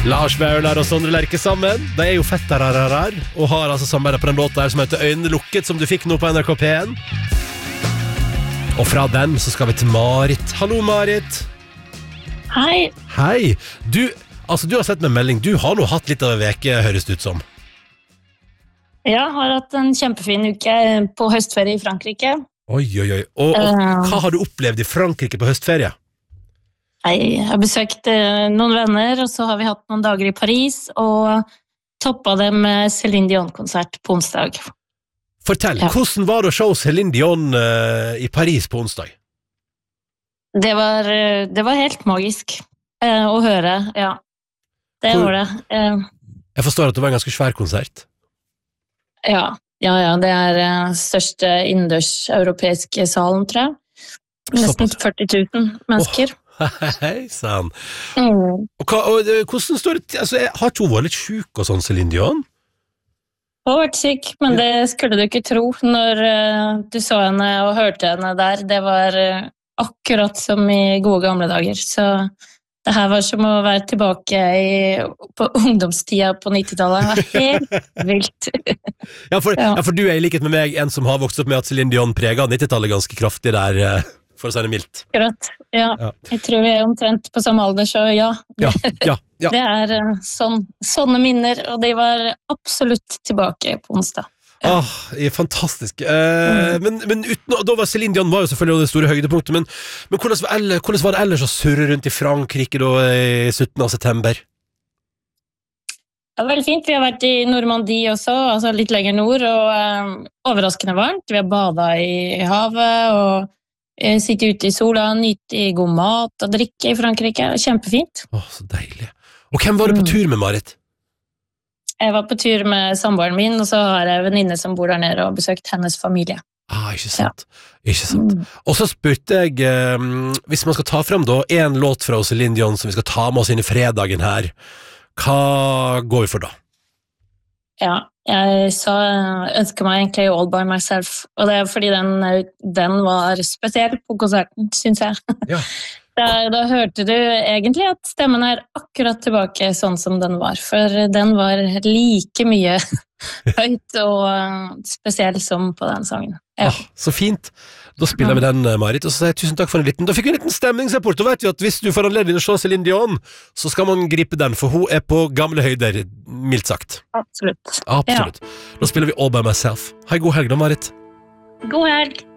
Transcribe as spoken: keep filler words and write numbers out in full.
Lars Vaular og Sondre Lerche sammen. De er jo fetterarar og har altså samarbeidet på den låta her som heter Øynene lukket, som du fikk nå på N R K P en. Og fra den så skal vi til Marit. Hallo Marit. Hei. Hei. Du, altså du har sett med melding. Du har nå hatt litt av en veke, høres det ut som. Ja, har hatt en kjempefin uke på høstferie i Frankrike. Oi, oi, oi. Og, og Uh. hva har du opplevd i Frankrike på høstferie? Jeg har besøkt eh, noen venner, og så har vi hatt noen dager i Paris, og toppet det med Céline Dion-konsert på onsdag. Fortell, Ja. hvordan var det å se Céline Dion uh, i Paris på onsdag? Det var, eh, det var helt magisk eh, å høre, ja. Det Hvor- var det. Eh, Jeg forstår at det var en ganske svær konsert. ja, ja, ja, det er eh, største innendørs europeiske salen, tror jeg. Nesten Såpass. førti tusen mennesker. Hei, sann. Mm. Og, hva, og uh, hvordan står det til? Altså, jeg har ikke hun vært litt syk og sånn, Céline Dion? Hun har vært syk, men det skulle du ikke tro når eh, du så henne og hørte henne der. Det var eh, akkurat som i gode gamle dager. Så det her var som å være tilbake i, på ungdomstida på nittitallet. Det var helt vilt. Ja for, ja. Ja. for du er i likhet med meg en som har vokst opp med at Céline Dion preget nittitallet ganske kraftig der, uh, for å si det mildt. Akkurat. Ja. Ja. Jeg tror vi er omtrent på samme alder, så ja. Ja, ja, ja. Det er eh, sånn, sånne minner, og de var absolutt tilbake på onsdag. Ja. Ah, fantastisk. Eh, men, men uten, da var Céline Dion var jo selvfølgelig det store høydepunktet, men, men hvordan, var elle, hvordan var det ellers å surre rundt i Frankrike da i syttende av september? Det var veldig fint. Vi har vært i Normandie også, altså litt lenger nord, og eh, overraskende varmt. Vi har badet i havet, og eh, sitte ute i sola, nyte i god mat og drikke i Frankrike. Kjempefint. Åh, så deilig. Og hvem var du på Mm. tur med, Marit? Jeg var på tur med samboeren min, og så har jeg en venninne som bor der nede og besøkt hennes familie. Ah, ikke sant. Ikke sant. Og så spurte jeg, eh, hvis man skal ta frem da en låt fra Céline Dion som vi skal ta med oss inn i fredagen her, hva går vi for da? Ja, jeg sa, ønsker meg egentlig All By Myself, og det er fordi den, den var spesiell på konserten, synes jeg. Ja. Da, da hørte du egentlig at stemmen er akkurat tilbake sånn som den var, for den var like mye høyt og uh, spesiell som på den sangen. Ja. Ah, så fint. Da spiller vi den, Marit, og så sier jeg tusen takk for en liten. Da fikk vi en liten stemningsrapport. Da vet vi at hvis du får anledning til å se Céline Dion, så skal man gripe den, for hun er på gamle høyder, mildt sagt. Absolutt. Absolutt. Da spiller vi All By Myself. Ha en god helg da, Marit. God helg!